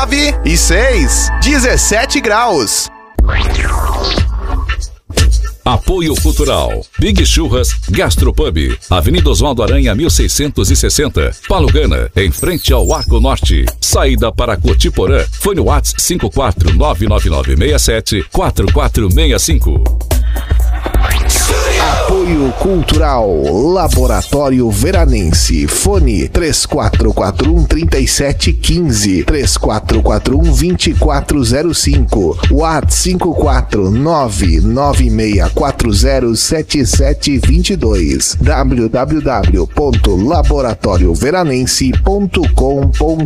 9 e 6, 17 graus. Apoio Cultural. Big Churras Gastropub. Avenida Oswaldo Aranha, 1660. Palugana, em frente ao Arco Norte. Saída para Cotiporã. Fone WhatsApp 54999674465. Apoio Cultural Laboratório Veranense. Fone 3441-3715, 3441-2405, WhatsApp 54996407722, www.laboratorioveranense.com.br.